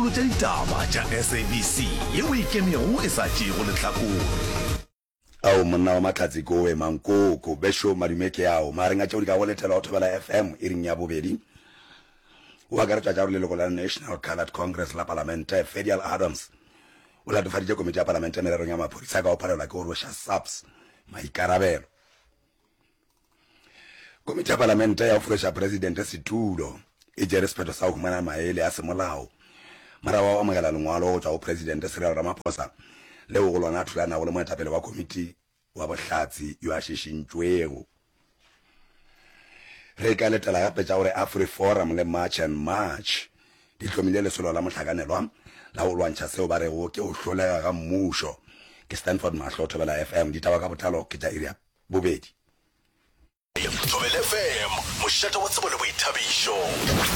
dikgolo tša ditaba tša SABC yeo e kemego e sa tšego lehlakore. Ao monna wa Mahlatsi ko e mankoko besho madumeke ao marenga tšeo di ka go letela go thobela FM e ring ya bobedi wa ka re tša le lego la National Colored Congress la Parlamente Federal Adams o latofaditše komiti ya Parlamente mererong ya maphodisa ka go phalela ke go rwesha SAPS maikarabelo. Komiti ya Parlamente ya go fološa presidente setulo e tšere sephetho sa go humana maele a semolao mara wa amogela lengwalo go tšwa go presidente Cyril Ramaphosa leo go lona thulana go le moetapele wa komiti wa bohlatsi yo a šešintšwego. Re ka letela gape tša gore AfriForum le March and March di hlomile lesolo la mohlakanelwa la go lwantšha seo ba rego ke go hlolega ga mmušo ke Stanford Mahlo Thobela FM ditaba ka botlalo ke tša area bobedi. Thobela FM mošate wa tsebo le boithabišo.